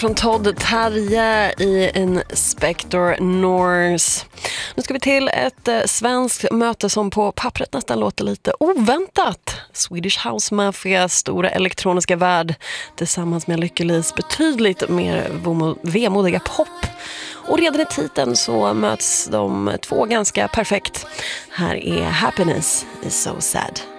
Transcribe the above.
Från Todd Terje i Inspector Norse. Nu ska vi till ett svenskt möte som på pappret nästan låter lite oväntat. Swedish House Mafias stora elektroniska värld tillsammans med Lykke-Lis betydligt mer vemodiga pop. Och redan i titeln så möts de två ganska perfekt. Här är Happiness is so sad.